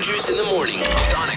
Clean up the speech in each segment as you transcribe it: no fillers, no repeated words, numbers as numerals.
Andrews in the morning. Sonic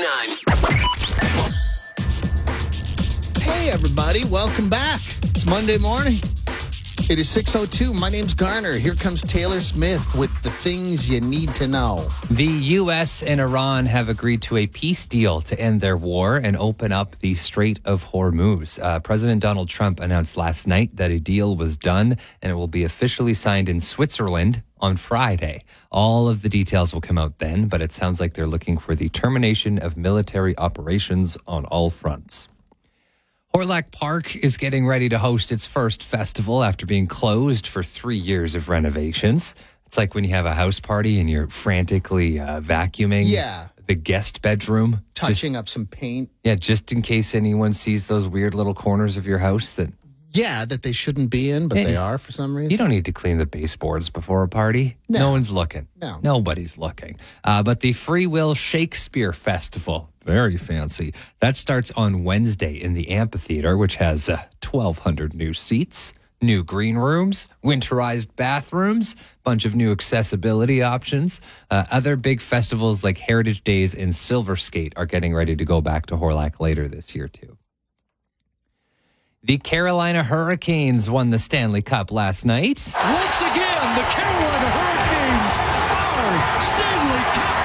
102.9. Hey, everybody. Welcome back. It's Monday morning. It is 6:02. My name's Garner. Here comes Taylor Smith with the things you need to know. The U.S. and Iran have agreed to a peace deal to end their war and open up the Strait of Hormuz. President Donald Trump announced last night that a deal was done and it will be officially signed in Switzerland on Friday. All of the details will come out then, but it sounds like they're looking for the termination of military operations on all fronts. Horlack Park is getting ready to host its first festival after being closed for 3 years of renovations. It's like when you have a house party and you're frantically vacuuming the guest bedroom. Touching up some paint. Yeah, just in case anyone sees those weird little corners of your house that they shouldn't be in, but they are for some reason. you don't need to clean the baseboards before a party. No one's looking. No. Nobody's looking. But the Free Will Shakespeare Festival, very fancy, that starts on Wednesday in the amphitheater, which has 1,200 new seats, new green rooms, winterized bathrooms, bunch of new accessibility options. Other big festivals like Heritage Days and Silver Skate are getting ready to go back to Horlack later this year, too. The Carolina Hurricanes won the Stanley Cup last night. Once again, the Carolina Hurricanes are Stanley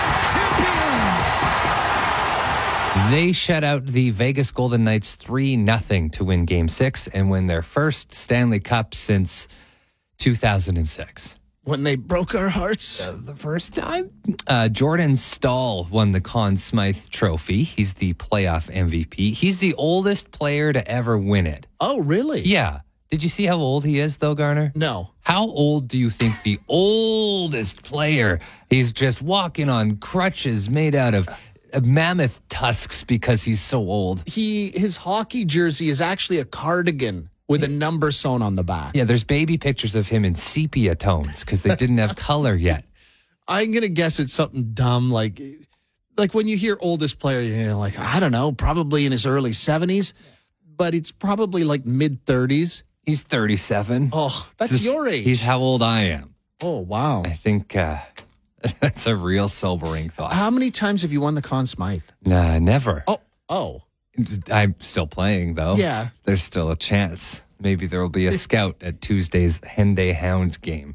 Cup champions. They shut out the Vegas Golden Knights 3-0 to win Game 6 and win their first Stanley Cup since 2006. When they broke our hearts. The first time? Jordan Stahl won the Conn Smythe Trophy. He's the playoff MVP. He's the oldest player to ever win it. Oh, really? Yeah. Did you see how old he is, though, Garner? No. How old do you think the oldest player? He's just walking on crutches made out of mammoth tusks because he's so old. His hockey jersey is actually a cardigan with a number sewn on the back. Yeah, there's baby pictures of him in sepia tones because they didn't have color yet. I'm going to guess it's something dumb like when you hear oldest player, you're like, I don't know, probably in his early 70s, but it's probably like mid-30s. He's 37. Oh, that's your age. He's how old I am. Oh, wow. I think that's a real sobering thought. How many times have you won the Conn Smythe? Nah, never. Oh. I'm still playing, though. Yeah. There's still a chance. Maybe there will be a scout at Tuesday's Henday Hounds game.